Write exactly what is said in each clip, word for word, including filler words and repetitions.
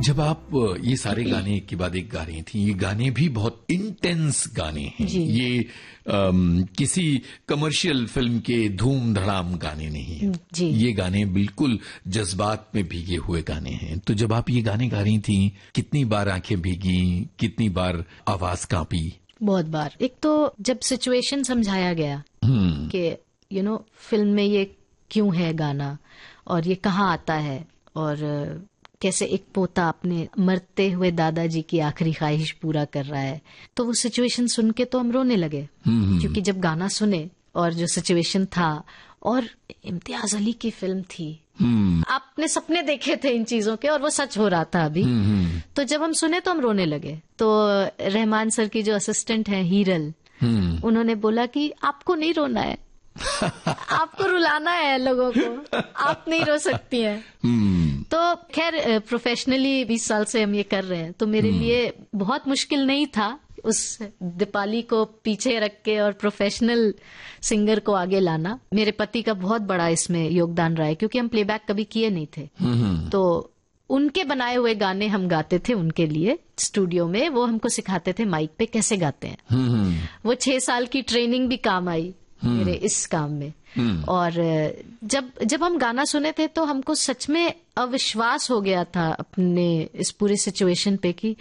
जब आप ये सारे गाने एक के बाद एक गा रही थी, ये गाने भी बहुत इंटेंस गाने हैं, ये आम, किसी कमर्शियल फिल्म के धूम धड़ाम गाने नहीं हैं, ये गाने बिल्कुल जज्बात में भीगे हुए गाने हैं। तो जब आप ये गाने गा रही थी, कितनी बार आंखें भीगी, कितनी बार आवाज कांपी? बहुत बार। एक तो जब सिचुएशन समझाया गया कि यू नो फिल्म में ये क्यों है गाना और ये कहाँ आता है और कैसे एक पोता अपने मरते हुए दादाजी की आखिरी ख्वाहिश पूरा कर रहा है, तो वो सिचुएशन सुन के तो हम रोने लगे, क्योंकि जब गाना सुने और जो सिचुएशन था, और इम्तियाज अली की फिल्म थी, आपने सपने देखे थे इन चीजों के और वो सच हो रहा था अभी, तो जब हम सुने तो हम रोने लगे। तो रहमान सर की जो असिस्टेंट है हीरल, उन्होंने बोला कि आपको नहीं रोना है, आपको रुलाना है लोगों को, आप नहीं रो सकती हैं। तो खैर प्रोफेशनली बीस साल से हम ये कर रहे हैं, तो मेरे लिए बहुत मुश्किल नहीं था उस दीपाली को पीछे रख के और प्रोफेशनल सिंगर को आगे लाना। मेरे पति का बहुत बड़ा इसमें योगदान रहा है, क्योंकि हम प्लेबैक कभी किए नहीं थे, तो उनके बनाए हुए गाने हम गाते थे उनके लिए स्टूडियो में। वो हमको सिखाते थे माइक पे कैसे गाते हैं। वो छह साल की ट्रेनिंग भी काम आई मेरे इस काम में। और जब जब हम गाना सुने थे तो हमको सच में अविश्वास हो गया था अपने इस पूरी सिचुएशन पे कि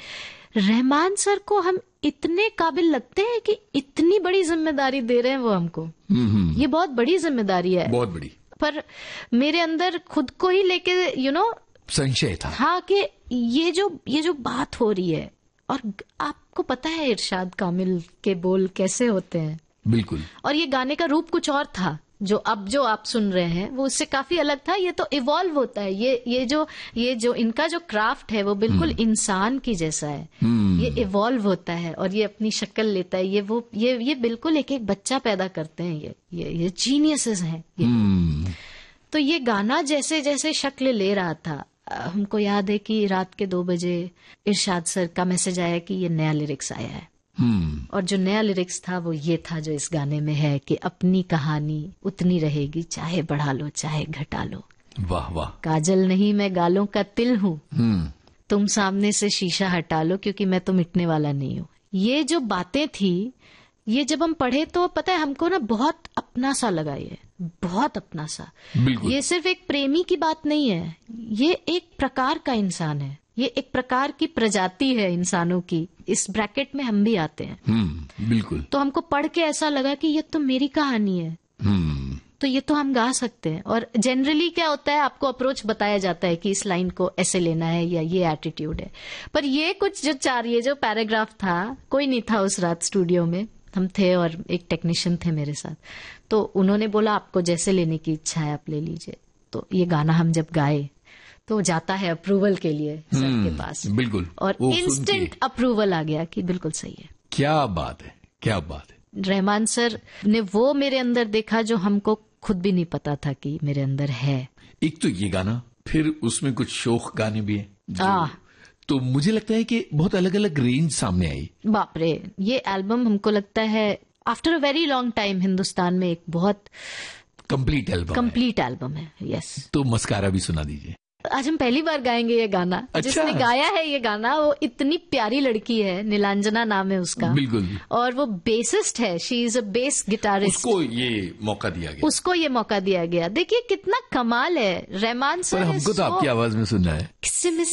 रहमान सर को हम इतने काबिल लगते हैं कि इतनी बड़ी जिम्मेदारी दे रहे हैं वो हमको। ये बहुत बड़ी जिम्मेदारी है, बहुत बड़ी। पर मेरे अंदर खुद को ही लेके यू नो संशय था, हाँ, कि ये जो ये जो बात हो रही है, और आपको पता है इरशाद कामिल के बोल कैसे होते हैं, बिल्कुल। और ये गाने का रूप कुछ और था, जो अब जो आप सुन रहे हैं वो उससे काफी अलग था। ये तो इवॉल्व होता है, ये ये जो ये जो इनका जो क्राफ्ट है वो बिल्कुल इंसान की जैसा है। ये इवॉल्व होता है और ये अपनी शक्ल लेता है। ये वो ये ये बिल्कुल एक एक बच्चा पैदा करते हैं। ये ये ये जीनियसेस हैं ये। तो ये गाना जैसे जैसे शक्ल ले रहा था, हमको याद है कि रात के दो बजे इरशाद सर का मैसेज आया कि ये नया लिरिक्स आया है। Hmm. और जो नया लिरिक्स था वो ये था जो इस गाने में है कि अपनी कहानी उतनी रहेगी, चाहे बढ़ा लो चाहे घटा लो। वाह वाह। काजल नहीं मैं गालों का तिल हूँ, hmm. तुम सामने से शीशा हटा लो क्योंकि मैं तो मिटने वाला नहीं हूँ। ये जो बातें थी, ये जब हम पढ़े तो पता है हमको ना बहुत अपना सा लगा, ये बहुत अपना सा। ये सिर्फ एक प्रेमी की बात नहीं है, ये एक प्रकार का इंसान है, ये एक प्रकार की प्रजाति है इंसानों की। इस ब्रैकेट में हम भी आते हैं। हम्म, बिल्कुल। तो हमको पढ़ के ऐसा लगा कि ये तो मेरी कहानी है, हम्म, तो ये तो हम गा सकते हैं। और जनरली क्या होता है, आपको अप्रोच बताया जाता है कि इस लाइन को ऐसे लेना है या ये एटीट्यूड है। पर ये कुछ जो चार ये जो पैराग्राफ था, कोई नहीं था उस रात स्टूडियो में, हम थे और एक टेक्नीशियन थे मेरे साथ। तो उन्होंने बोला आपको जैसे लेने की इच्छा है आप ले लीजिए। तो ये गाना हम जब गाए तो जाता है अप्रूवल के लिए सर के पास, बिल्कुल, और इंस्टेंट अप्रूवल आ गया कि बिल्कुल सही है। क्या बात है, क्या बात है। रहमान सर ने वो मेरे अंदर देखा जो हमको खुद भी नहीं पता था कि मेरे अंदर है। एक तो ये गाना, फिर उसमें कुछ शोक गाने भी हैं, तो मुझे लगता है कि बहुत अलग अलग रेंज सामने आई। बाप रे, ये एल्बम हमको लगता है after a very long time Hindustan में एक बहुत कंप्लीट एल्बम कंप्लीट एल्बम है। यस। तो मस्कारा भी सुना दीजिए। आज हम पहली बार गाएंगे ये गाना। अच्छा। जिसने गाया है ये गाना वो इतनी प्यारी लड़की है, नीलांजना नाम है उसका। बिल्कुल। और वो बेसिस्ट है, she is a bass guitarist. उसको ये मौका दिया गया उसको ये मौका दिया गया। देखिए कितना कमाल है रहमान सर। हमको तो आपकी आवाज में सुनना है। किसी में